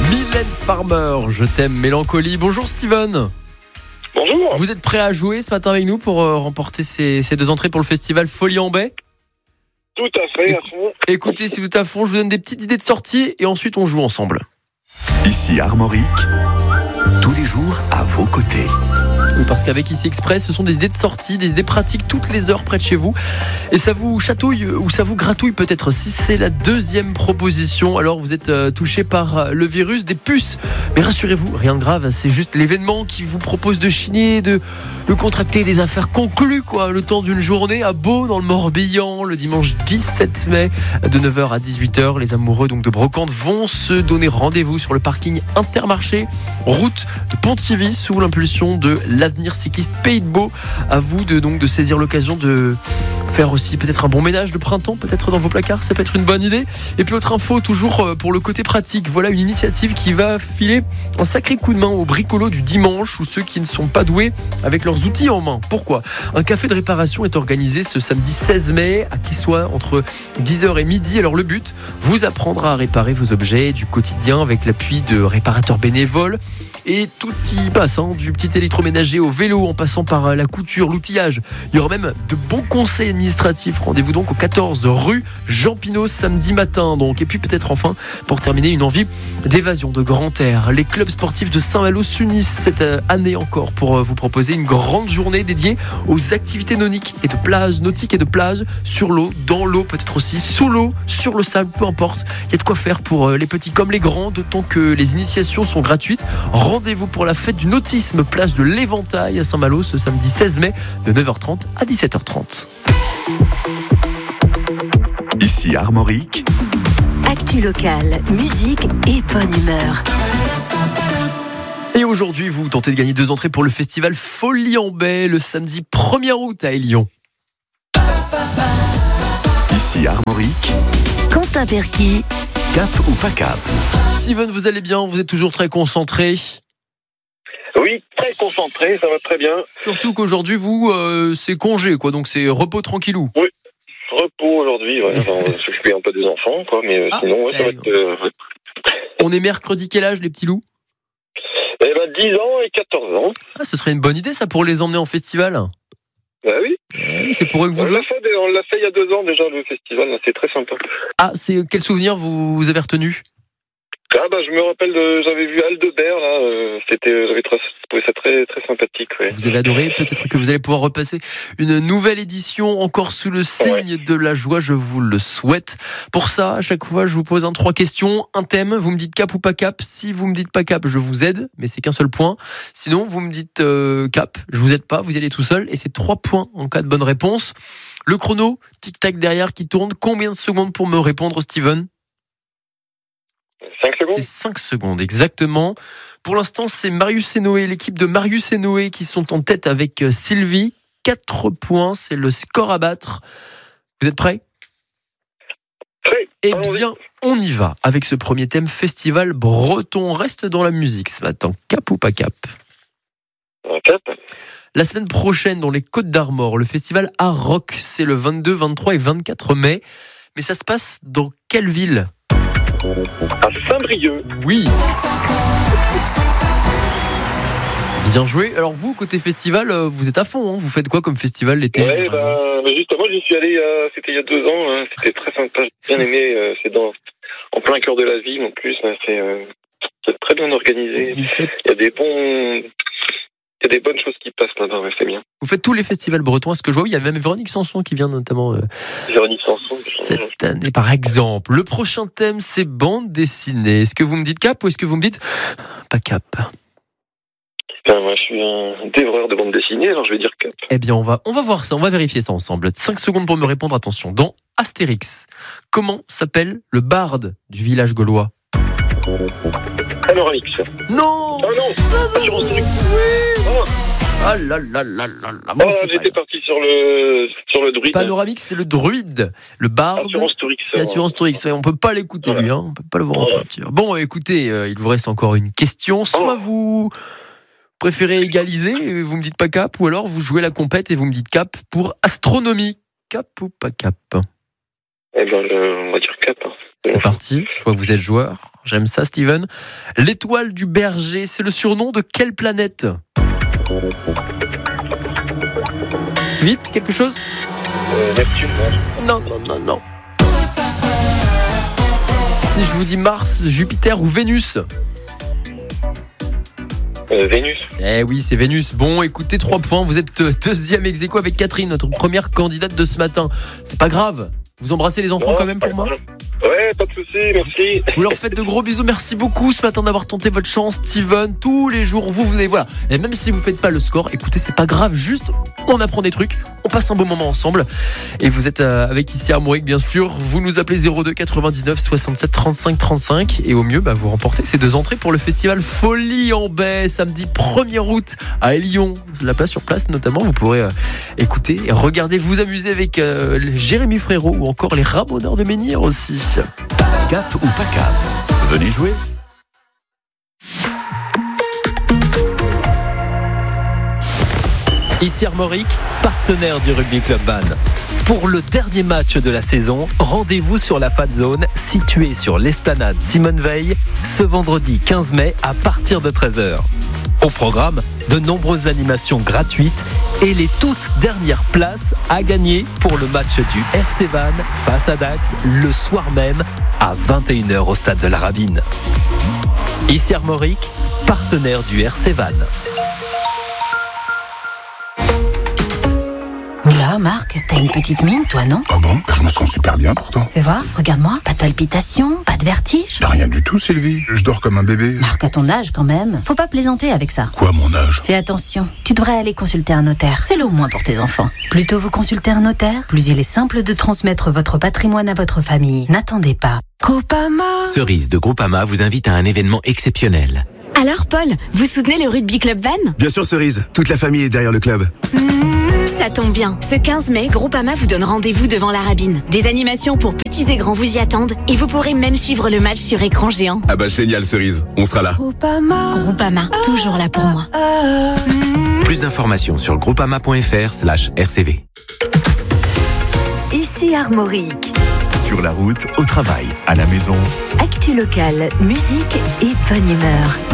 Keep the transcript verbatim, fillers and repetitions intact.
Mylène Farmer, je t'aime mélancolie. Bonjour Steven. Bonjour. Vous êtes prêt à jouer ce matin avec nous pour euh, remporter ces, ces deux entrées pour le festival Folie en Baie? Tout à fait, à fond. Écoutez, si vous êtes à fond, je vous donne des petites idées de sortie et ensuite on joue ensemble. Ici Armorique, tous les jours à vos côtés. Oui, parce qu'avec Ici Express, ce sont des idées de sortie, des idées pratiques toutes les heures près de chez vous. Et ça vous chatouille ou ça vous gratouille peut-être. Si c'est la deuxième proposition, alors vous êtes euh, touché par le virus des puces. Mais rassurez-vous, rien de grave, c'est juste l'événement qui vous propose de chigner, de, de contracter des affaires conclues, quoi, le temps d'une journée à Beau, dans le Morbihan, le dimanche dix-sept mai, de neuf heures à dix-huit heures. Les amoureux donc de Brocante vont se donner rendez-vous sur le parking Intermarché, route de Pontivy, sous l'impulsion de l'Avenir cycliste Pays de Beau. À vous de, donc, de saisir l'occasion de faire aussi peut-être un bon ménage de printemps, peut-être dans vos placards, ça peut être une bonne idée. Et puis autre info, toujours pour le côté pratique, voilà une initiative qui va filer un sacré coup de main aux bricolos du dimanche ou ceux qui ne sont pas doués avec leurs outils en main. Pourquoi ? Un café de réparation est organisé ce samedi seize mai à Kissois entre dix heures et midi. Alors le but, vous apprendre à réparer vos objets du quotidien avec l'appui de réparateurs bénévoles. Et tout y passe, hein, du petit électroménager au vélo en passant par la couture, l'outillage. Il y aura même de bons conseils administratifs. Rendez-vous donc au quatorze rue Jean Pinot samedi matin. Donc. Et puis peut-être enfin, pour terminer, une envie d'évasion, de grand air. Les clubs sportifs de Saint-Malo s'unissent cette année encore pour vous proposer une grande journée dédiée aux activités nautiques et de plage, nautiques et de plage, sur l'eau, dans l'eau, peut-être aussi sous l'eau, sur le sable, peu importe. Il y a de quoi faire pour les petits comme les grands, d'autant que les initiations sont gratuites. Rendez-vous pour la fête du nautisme, plage de l'Éventail à Saint-Malo ce samedi seize mai de neuf heures trente à dix-sept heures trente. Ici Armorique. Actu locale, musique et bonne humeur. Et aujourd'hui, vous tentez de gagner deux entrées pour le festival Folie en Baie le samedi premier août à Lyon. Ici Armorique. Quentin Perky. Cap ou pas cap? Steven, vous allez bien? Vous êtes toujours très concentré? Oui, très concentré, ça va très bien. Surtout qu'aujourd'hui, vous, euh, c'est congé, quoi, donc c'est repos tranquillou. Oui, repos aujourd'hui, ouais. Enfin, on va s'occuper un peu des enfants, quoi, mais euh, Ah, sinon, ouais, ça va être... Euh... On est mercredi, quel âge, les petits loups? Eh ben, dix ans et quatorze ans. Ah, ce serait une bonne idée, ça, pour les emmener en festival. Bah oui. Eh, c'est pour eux que vous On jouez. l'a, fait, on l'a fait il y a deux ans déjà, le festival, là, c'est très sympa. Ah, c'est quel souvenir vous, vous avez retenu? Ah bah je me rappelle, de, j'avais vu Aldebert, là, euh, c'était, j'avais tra- trouvé ça très, très sympathique. Ouais. Vous avez adoré, peut-être que vous allez pouvoir repasser une nouvelle édition encore sous le signe ouais. de la joie, je vous le souhaite. Pour ça, à chaque fois, je vous pose un trois questions, un thème, vous me dites cap ou pas cap. Si vous me dites pas cap, je vous aide, mais c'est qu'un seul point. Sinon, vous me dites euh, cap, je vous aide pas, vous y allez tout seul, et c'est trois points en cas de bonne réponse. Le chrono, tic-tac derrière qui tourne, combien de secondes pour me répondre, Steven ? cinq secondes. C'est cinq secondes, exactement. Pour l'instant, c'est Marius et Noé, l'équipe de Marius et Noé qui sont en tête avec Sylvie. quatre points, c'est le score à battre. Vous êtes prêts ? Prêt. Eh bien, on y va avec ce premier thème festival breton. On reste dans la musique ce matin. Cap ou pas cap ? Cap. La semaine prochaine, dans les Côtes d'Armor, le festival Art Rock, c'est le vingt-deux, vingt-trois et vingt-quatre mai. Mais ça se passe dans quelle ville ? À Saint-Brieuc. Oui. Bien joué. Alors vous, côté festival, vous êtes à fond, hein. Vous faites quoi comme festival l'été ? Ouais, bah, bah justement, j'y suis allé, euh, c'était il y a deux ans, hein. C'était très sympa, j'ai bien aimé, euh, c'est dans, en plein cœur de la ville en plus, hein. c'est, euh, c'est très bien organisé. Vous faites... Il y a des bons... Il y a des bonnes choses qui passent là-bas, ouais, c'est bien. Vous faites tous les festivals bretons, est-ce que je vois ? Il y a même Véronique Sanson qui vient notamment euh, Véronique Sanson, cette année, par exemple. Le prochain thème, c'est bande dessinée. Est-ce que vous me dites cap ou est-ce que vous me dites pas cap ? Ben, moi, je suis un dévoreur de bande dessinée, alors je vais dire cap. Eh bien, on va, on va voir ça, on va vérifier ça ensemble. cinq secondes pour me répondre, attention. Dans Astérix, comment s'appelle le barde du village gaulois ? Panoramix. Non. Ah non, Assurance Truc. Oui. Oh. Ah là là là là là. Bon, oh, j'étais parti sur le, sur le druide. Panoramix, c'est le druide. Le barde, Assurance Tourix. c'est Assurance Tourix. On peut pas l'écouter, voilà. Lui, hein. On peut pas le voir en peinture. Bon, écoutez, euh, il vous reste encore une question. Soit oh. vous préférez égaliser, et vous me dites pas cap, ou alors vous jouez la compète et vous me dites cap pour astronomie. Cap ou pas cap ? Eh ben, je, on va dire cap. C'est parti, je vois que vous êtes joueur. J'aime ça, Steven. L'étoile du berger, c'est le surnom de quelle planète ? Vite, quelque chose ? Euh, Neptune, non. Non, non, non, non. Si je vous dis Mars, Jupiter ou Vénus ? Euh, Vénus. Eh oui, c'est Vénus. Bon, écoutez, trois points. Vous êtes deuxième ex aequo avec Catherine, notre première candidate de ce matin. C'est pas grave. Vous embrassez les enfants Non, quand même pour moi ? Ouais, pas de souci, merci. Vous leur faites de gros bisous. Merci beaucoup ce matin d'avoir tenté votre chance, Steven. Tous les jours, vous venez, voilà. Et même si vous faites pas le score, écoutez, c'est pas grave. Juste, on apprend des trucs. On passe un bon moment ensemble. Et vous êtes euh, avec ici Armorique, bien sûr. Vous nous appelez zéro deux quatre-vingt-dix-neuf soixante-sept trente-cinq trente-cinq. Et au mieux, bah, vous remportez ces deux entrées pour le festival Folie en Baie, samedi premier août à Lyon. La place sur place, notamment. Vous pourrez euh, écouter et regarder, vous amuser avec euh, Jérémy Frérot ou encore les Ramoneurs de Menhir aussi. Cap ou pas cap ? Venez jouer. Ici Armorique, partenaire du Rugby Club Van. Pour le dernier match de la saison, rendez-vous sur la Fan Zone située sur l'esplanade Simone Veil ce vendredi quinze mai à partir de treize heures. Au programme, de nombreuses animations gratuites et les toutes dernières places à gagner pour le match du R C Van face à Dax le soir même à vingt et une heures au stade de la Rabine. Ici Armorique, partenaire du R C Van. Oula, Marc, t'as une petite mine, toi, non ? Ah bon ? Je me sens super bien pourtant. Fais voir, regarde-moi. Pas de palpitations, pas de vertige ? Rien du tout, Sylvie. Je dors comme un bébé. Marc, à ton âge, quand même. Faut pas plaisanter avec ça. Quoi, mon âge ? Fais attention. Tu devrais aller consulter un notaire. Fais-le au moins pour tes enfants. Plus tôt vous consultez un notaire, plus il est simple de transmettre votre patrimoine à votre famille. N'attendez pas. Groupama. Cerise de Groupama vous invite à un événement exceptionnel. Alors Paul, vous soutenez le Rugby Club Van ? Bien sûr Cerise, toute la famille est derrière le club. Mmh, ça tombe bien. Ce quinze mai, Groupama vous donne rendez-vous devant la Rabine. Des animations pour petits et grands vous y attendent et vous pourrez même suivre le match sur écran géant. Ah bah génial Cerise, on sera là. Groupama, Groupama, toujours là pour moi. Plus d'informations sur groupama.fr slash RCV. Ici Armorique. Sur la route, au travail, à la maison. Actu locale, musique et bonne humeur.